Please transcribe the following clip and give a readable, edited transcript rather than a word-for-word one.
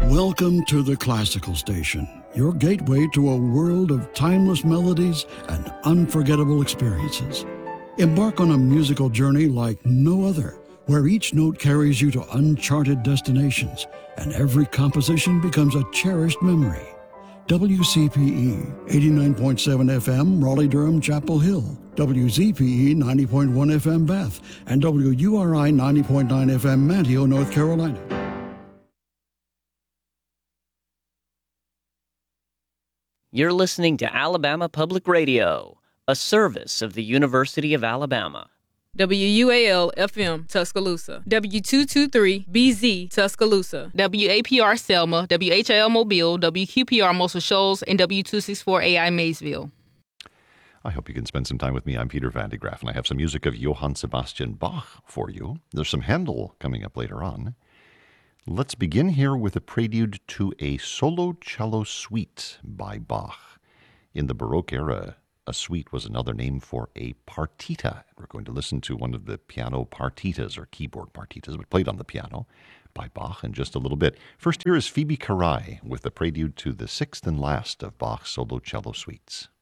Welcome to the Classical Station, your gateway to a world of timeless melodies and unforgettable experiences. Embark on a musical journey like no other, where each note carries you to uncharted destinations and every composition becomes a cherished memory. WCPE 89.7 FM, Raleigh-Durham, Chapel Hill, WZPE 90.1 FM, Bath, and WURI 90.9 FM, Manteo, North Carolina. You're listening to Alabama Public Radio, a service of the University of Alabama. WUAL-FM, Tuscaloosa. W223-BZ, Tuscaloosa. WAPR Selma, WHIL Mobile, WQPR Muscle Shoals, and W264AI Maysville. I hope you can spend some time with me. I'm Peter Van de Graaff, and I have some music of Johann Sebastian Bach for you. There's some Handel coming up later on. Let's begin here with a prelude to a solo cello suite by Bach. In the Baroque era, a suite was another name for a partita. We're going to listen to one of the piano partitas or keyboard partitas, but played on the piano by Bach in just a little bit. First, here is Phoebe Carai with the prelude to the sixth and last of Bach's solo cello suites.